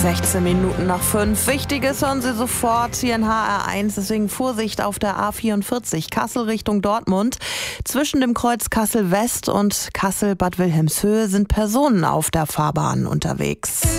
16 Minuten nach 5. Wichtiges hören Sie sofort hier in HR1. Deswegen Vorsicht auf der A44 Kassel Richtung Dortmund. Zwischen dem Kreuz Kassel West und Kassel Bad Wilhelmshöhe sind Personen auf der Fahrbahn unterwegs.